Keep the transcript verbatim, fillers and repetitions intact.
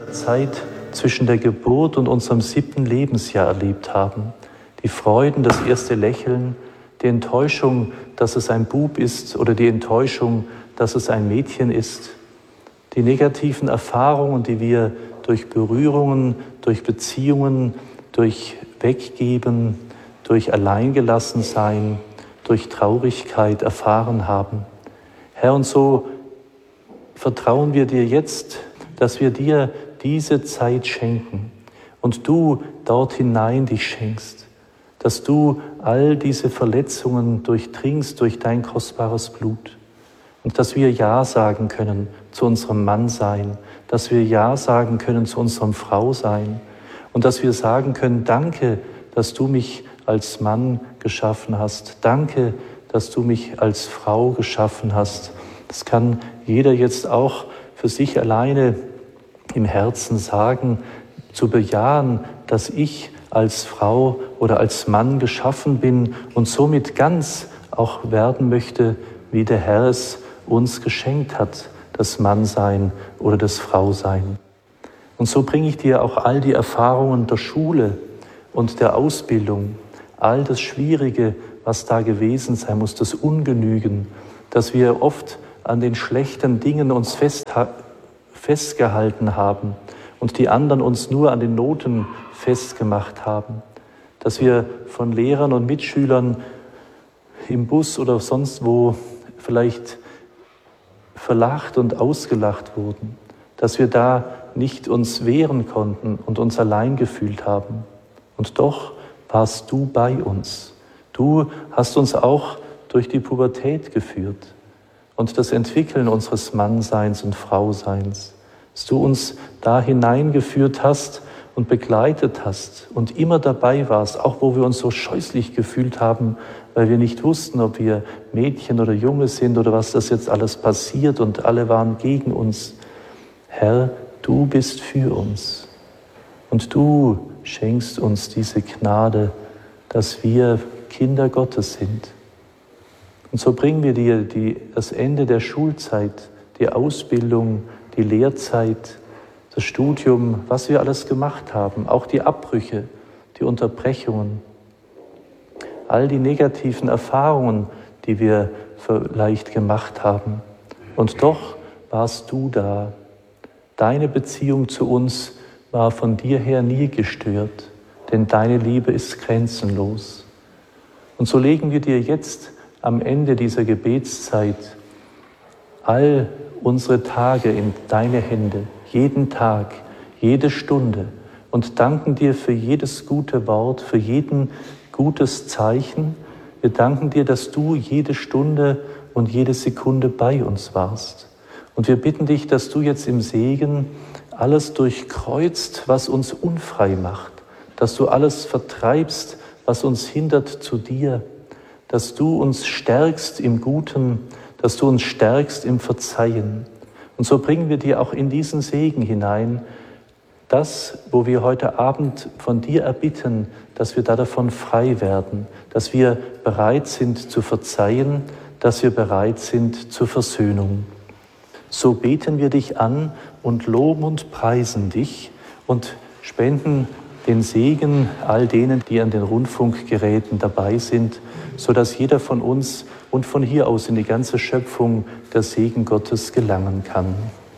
Zeit zwischen der Geburt und unserem siebten Lebensjahr erlebt haben. Die Freuden, das erste Lächeln, die Enttäuschung, dass es ein Bub ist oder die Enttäuschung, dass es ein Mädchen ist. Die negativen Erfahrungen, die wir durch Berührungen, durch Beziehungen, durch Weggeben, durch Alleingelassensein, durch Traurigkeit erfahren haben. Herr, und so vertrauen wir dir jetzt, dass wir dir diese Zeit schenken und du dort hinein dich schenkst, dass du all diese Verletzungen durchdringst durch dein kostbares Blut und dass wir Ja sagen können zu unserem Mannsein, dass wir Ja sagen können zu unserem Frausein und dass wir sagen können, danke, dass du mich als Mann geschaffen hast, danke, dass du mich als Frau geschaffen hast. Das kann jeder jetzt auch für sich alleine im Herzen sagen, zu bejahen, dass ich als Frau oder als Mann geschaffen bin und somit ganz auch werden möchte, wie der Herr es uns geschenkt hat, das Mannsein oder das Frausein. Und so bringe ich dir auch all die Erfahrungen der Schule und der Ausbildung, all das Schwierige, was da gewesen sein muss, das Ungenügen, dass wir oft an den schlechten Dingen uns festhalten, festgehalten haben und die anderen uns nur an den Noten festgemacht haben, dass wir von Lehrern und Mitschülern im Bus oder sonst wo vielleicht verlacht und ausgelacht wurden, dass wir da nicht uns wehren konnten und uns allein gefühlt haben. Und doch warst du bei uns. Du hast uns auch durch die Pubertät geführt und das Entwickeln unseres Mannseins und Frauseins, dass du uns da hineingeführt hast und begleitet hast und immer dabei warst, auch wo wir uns so scheußlich gefühlt haben, weil wir nicht wussten, ob wir Mädchen oder Junge sind oder was das jetzt alles passiert und alle waren gegen uns. Herr, du bist für uns und du schenkst uns diese Gnade, dass wir Kinder Gottes sind. Und so bringen wir dir die, das Ende der Schulzeit, die Ausbildung, die Lehrzeit, das Studium, was wir alles gemacht haben, auch die Abbrüche, die Unterbrechungen, all die negativen Erfahrungen, die wir vielleicht gemacht haben. Und doch warst du da. Deine Beziehung zu uns war von dir her nie gestört, denn deine Liebe ist grenzenlos. Und so legen wir dir jetzt am Ende dieser Gebetszeit all unsere Tage in deine Hände, jeden Tag, jede Stunde und danken dir für jedes gute Wort, für jeden gutes Zeichen. Wir danken dir, dass du jede Stunde und jede Sekunde bei uns warst. Und wir bitten dich, dass du jetzt im Segen alles durchkreuzt, was uns unfrei macht, dass du alles vertreibst, was uns hindert zu dir, dass du uns stärkst im Guten, dass du uns stärkst im Verzeihen. Und so bringen wir dir auch in diesen Segen hinein, das, wo wir heute Abend von dir erbitten, dass wir da davon frei werden, dass wir bereit sind zu verzeihen, dass wir bereit sind zur Versöhnung. So beten wir dich an und loben und preisen dich und spenden den Segen all denen, die an den Rundfunkgeräten dabei sind, sodass jeder von uns und von hier aus in die ganze Schöpfung der Segen Gottes gelangen kann.